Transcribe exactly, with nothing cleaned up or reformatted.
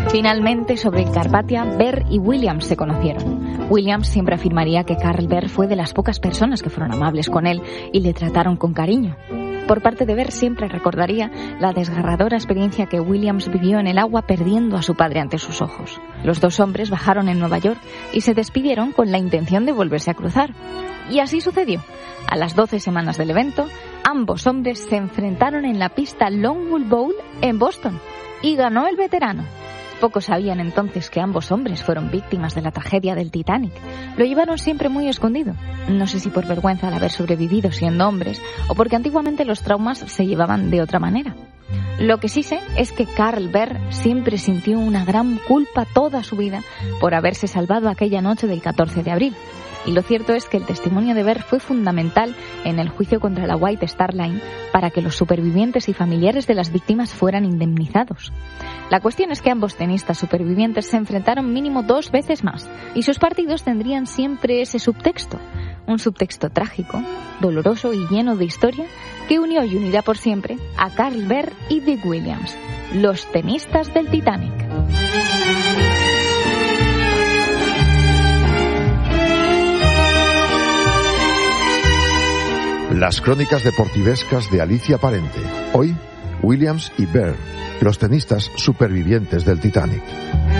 Finalmente, sobre el Carpathia, Bear y Williams se conocieron. Williams siempre afirmaría que Carl Bear fue de las pocas personas que fueron amables con él y le trataron con cariño. Por parte de Bear siempre recordaría la desgarradora experiencia que Williams vivió en el agua perdiendo a su padre ante sus ojos. Los dos hombres bajaron en Nueva York y se despidieron con la intención de volverse a cruzar. Y así sucedió. A las doce semanas del evento, ambos hombres se enfrentaron en la pista Longwood Bowl en Boston y ganó el veterano. Pocos sabían entonces que ambos hombres fueron víctimas de la tragedia del Titanic. Lo llevaron siempre muy escondido. No sé si por vergüenza al haber sobrevivido siendo hombres o porque antiguamente los traumas se llevaban de otra manera. Lo que sí sé es que Carl Bear siempre sintió una gran culpa toda su vida por haberse salvado aquella noche del catorce de abril. Y lo cierto es que el testimonio de Bear fue fundamental en el juicio contra la White Star Line para que los supervivientes y familiares de las víctimas fueran indemnizados. La cuestión es que ambos tenistas supervivientes se enfrentaron mínimo dos veces más y sus partidos tendrían siempre ese subtexto, un subtexto trágico, doloroso y lleno de historia que unió y unirá por siempre a Carl Bear y Dick Williams, los tenistas del Titanic. Las crónicas deportivescas de Alicia Parente. Hoy, Williams y Bear, los tenistas supervivientes del Titanic.